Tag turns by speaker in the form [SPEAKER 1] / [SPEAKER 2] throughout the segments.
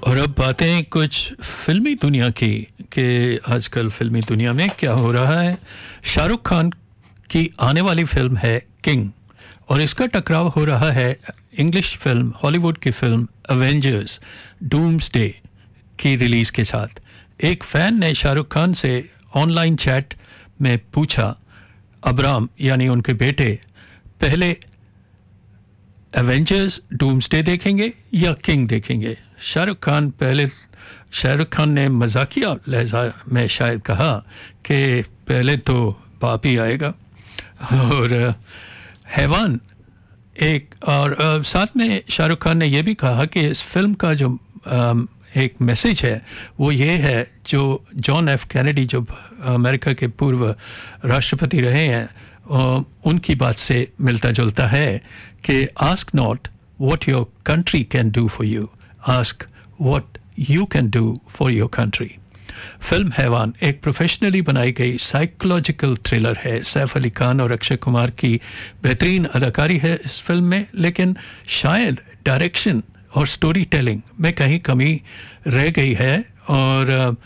[SPEAKER 1] और अब बातें कुछ फिल्मी दुनिया की कि आजकल फिल्मी दुनिया में क्या हो रहा है। शाहरुख खान की आने वाली फिल्म है किंग और इसका टकराव हो रहा है इंग्लिश फिल्म, हॉलीवुड की फिल्म एवेंजर्स डूम्सडे की रिलीज़ के साथ। एक फ़ैन ने शाहरुख खान से ऑनलाइन चैट में पूछा, अब्राम यानी उनके बेटे पहले एवेंजर्स डूम्सडे देखेंगे या किंग देखेंगे। शाहरुख खान ने मजाकिया लहजा में शायद कहा कि पहले तो बाप ही आएगा और हैवान एक, और साथ में शाहरुख खान ने यह भी कहा कि इस फिल्म का जो एक मैसेज है वो ये है, जो जॉन एफ कैनेडी जो अमेरिका के पूर्व राष्ट्रपति रहे हैं उनकी बात से मिलता जुलता है कि ask not what your country can do for you, ask what you can do for your country. Film हैवान एक प्रोफेशनली बनाई गई साइकोलॉजिकल थ्रिलर है। सैफ अली खान और अक्षय कुमार की बेहतरीन अदाकारी है इस फिल्म में, लेकिन शायद डायरेक्शन और स्टोरी टेलिंग में कहीं कमी रह गई है और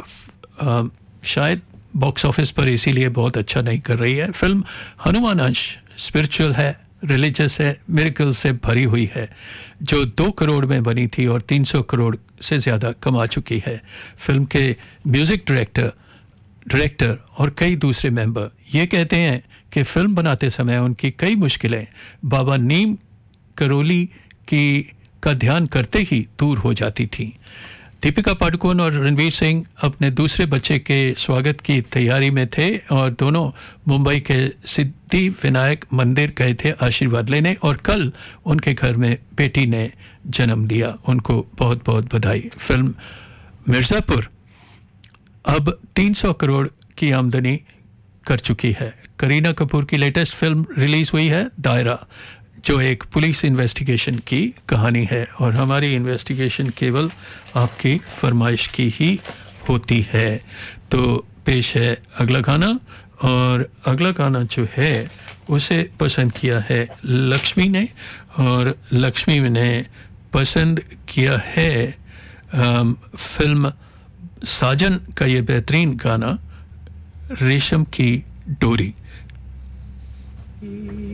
[SPEAKER 1] शायद बॉक्स ऑफिस पर इसीलिए बहुत अच्छा नहीं कर रही है। फिल्म हनुमान अंश स्पिरिचुअल है, रिलीजियस है, मिरेकल से भरी हुई है, जो 2 करोड़ में बनी थी और 300 करोड़ से ज़्यादा कमा चुकी है। फिल्म के म्यूज़िक डायरेक्टर और कई दूसरे मेंबर ये कहते हैं कि फ़िल्म बनाते समय उनकी कई मुश्किलें बाबा नीम करोली का ध्यान करते ही दूर हो जाती थी। दीपिका पादुकोण और रणवीर सिंह अपने दूसरे बच्चे के स्वागत की तैयारी में थे और दोनों मुंबई के सिद्धि विनायक मंदिर गए थे आशीर्वाद लेने और कल उनके घर में बेटी ने जन्म लिया। उनको बहुत बहुत बधाई। फिल्म मिर्ज़ापुर अब 300 करोड़ की आमदनी कर चुकी है। करीना कपूर की लेटेस्ट फिल्म रिलीज़ हुई है दायरा, जो एक पुलिस इन्वेस्टिगेशन की कहानी है और हमारी इन्वेस्टिगेशन केवल आपकी फरमाइश की ही होती है। तो पेश है अगला गाना, और अगला गाना जो है उसे पसंद किया है लक्ष्मी ने, और लक्ष्मी ने पसंद किया है फिल्म साजन का ये बेहतरीन गाना रेशम की डोरी।